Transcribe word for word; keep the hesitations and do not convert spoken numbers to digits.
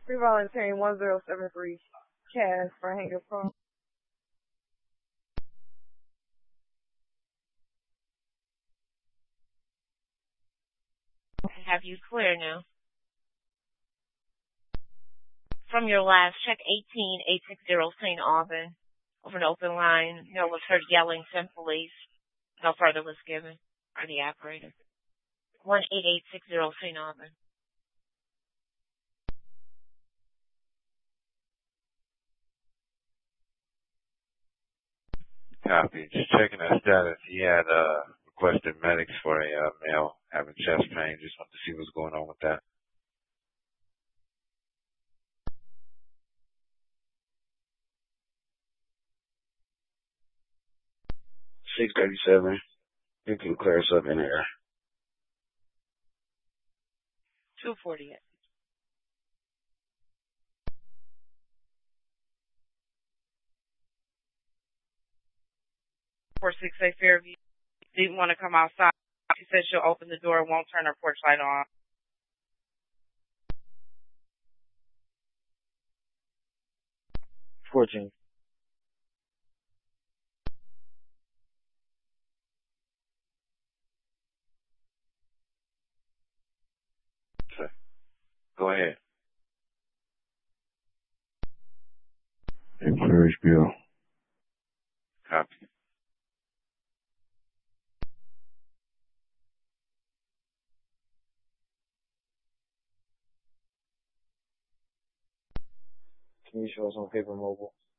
Free volunteering one zero seven three cash for Hanger Pro. Have you clear now? From your last check, eighteen eight sixty Saint Aubin. Over an open line, no was heard yelling, send police. No further was given by the operator. one eight eight six zero Saint Aubin. Copy. Just checking that status. He had uh, requested medics for a uh, male having chest pain. Just want to see what's going on with that. six thirty-seven. You can clear us up in the air. two forty-eight. four six eight Fairview didn't want to come outside. She said she'll open the door and won't turn her porch light on. fourteen. Okay. Go ahead. Clear Bill. Copy. Can you show us on paper mobile?